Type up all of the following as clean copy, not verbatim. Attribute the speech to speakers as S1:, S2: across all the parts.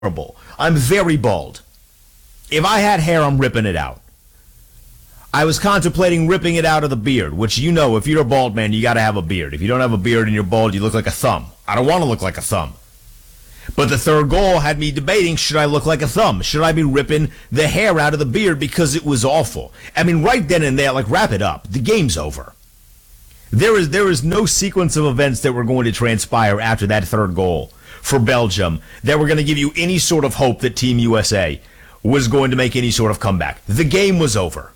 S1: I'm very bald. If I had hair, I'm ripping it out. I was contemplating ripping it out of the beard, which, you know, if you're a bald man, you got to have a beard. If you don't have a beard and you're bald, you look like a thumb. I don't want to look like a thumb. But the third goal had me debating, should I look like a thumb? Should I be ripping the hair out of the beard because it was awful? I mean, right then and there, like, wrap it up. The game's over. There is no sequence of events that were going to transpire after that third goal for Belgium that were going to give you any sort of hope that Team USA was going to make any sort of comeback. The game was over.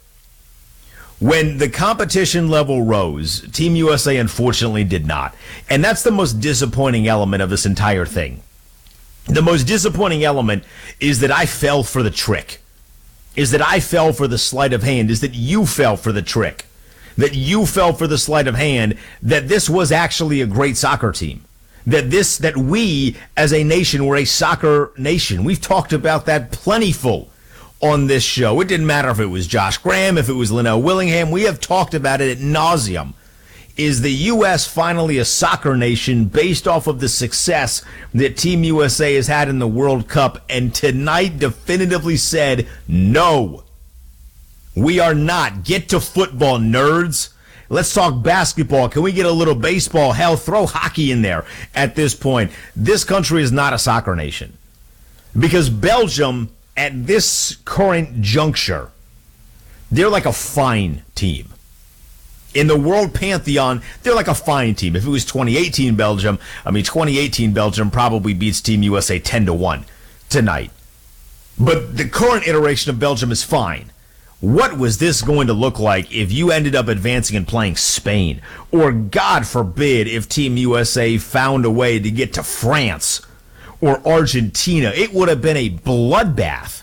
S1: When the competition level rose, Team USA unfortunately did not. And that's the most disappointing element of this entire thing. The most disappointing element is that I fell for the trick, is that I fell for the sleight of hand, is that you fell for the trick, that you fell for the sleight of hand, that this was actually a great soccer team, that we as a nation were a soccer nation. We've talked about that plentiful on this show. It didn't matter if it was Josh Graham, if it was Linnell Willingham. We have talked about it ad nauseum. Is the U.S. finally a soccer nation based off of the success that Team USA has had in the World Cup? And tonight definitively said, no, we are not. Get to football, nerds. Let's talk basketball. Can we get a little baseball? Hell, throw hockey in there at this point. This country is not a soccer nation. Because Belgium, at this current juncture, they're like a fine team. In the world pantheon, they're like a fine team. If it was 2018 Belgium, 2018 Belgium probably beats Team USA 10-1 tonight. But the current iteration of Belgium is fine. What was this going to look like if you ended up advancing and playing Spain? Or, God forbid, if Team USA found a way to get to France or Argentina? It would have been a bloodbath.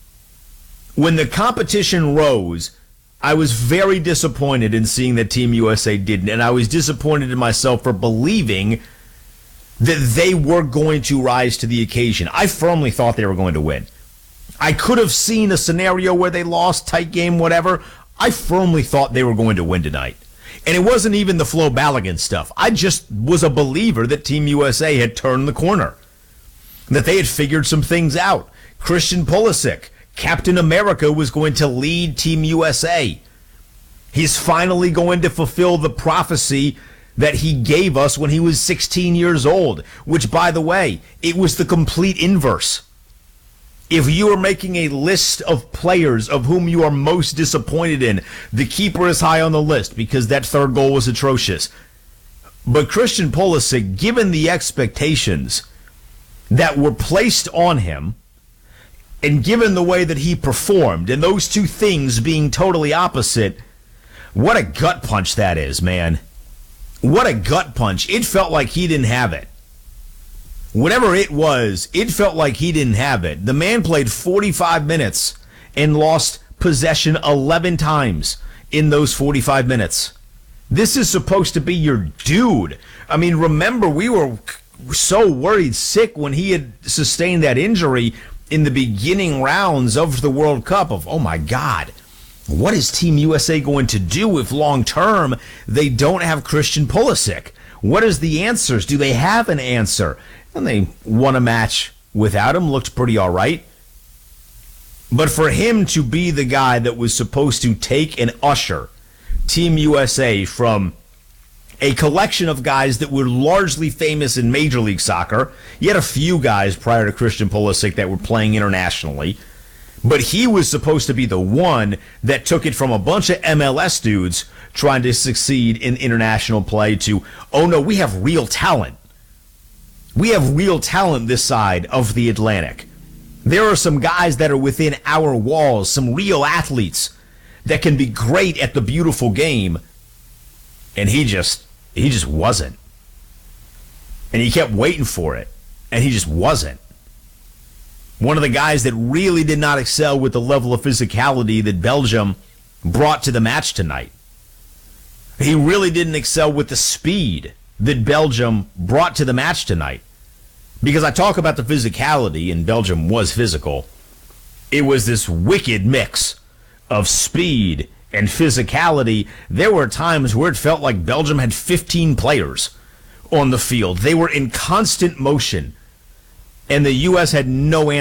S1: When the competition rose, I was very disappointed in seeing that Team USA didn't, and I was disappointed in myself for believing that they were going to rise to the occasion. I firmly thought they were going to win. I could have seen a scenario where they lost, tight game, whatever. I firmly thought they were going to win tonight. And it wasn't even the Flo Balogun stuff. I just was a believer that Team USA had turned the corner, that they had figured some things out. Christian Pulisic, Captain America, was going to lead Team USA. He's finally going to fulfill the prophecy that he gave us when he was 16 years old, which, by the way, it was the complete inverse. If you are making a list of players of whom you are most disappointed in, the keeper is high on the list because that third goal was atrocious. But Christian Pulisic, given the expectations that were placed on him, and given the way that he performed, and those two things being totally opposite, what a gut punch that is, man. What a gut punch. It felt like he didn't have it. Whatever it was, it felt like he didn't have it. The man played 45 minutes and lost possession 11 times in those 45 minutes. This is supposed to be your dude. I mean, remember, we were so worried sick when he had sustained that injury in the beginning rounds of the World Cup of, oh my God, what is Team USA going to do if long term they don't have Christian Pulisic? What is the answers? Do they have an answer? And they won a match without him, looked pretty all right. But for him to be the guy that was supposed to take and usher Team USA from a collection of guys that were largely famous in Major League Soccer. You had a few guys prior to Christian Pulisic that were playing internationally. But he was supposed to be the one that took it from a bunch of MLS dudes trying to succeed in international play to, oh no, we have real talent. We have real talent this side of the Atlantic. There are some guys that are within our walls, some real athletes that can be great at the beautiful game. And he just wasn't. And he kept waiting for it, and he just wasn't. One of the guys that really did not excel with the level of physicality that Belgium brought to the match tonight. He really didn't excel with the speed that Belgium brought to the match tonight. Because I talk about the physicality, and Belgium was physical. It was this wicked mix of speed and physicality. There were times where it felt like Belgium had 15 players on the field. They were in constant motion. and the U.S. had no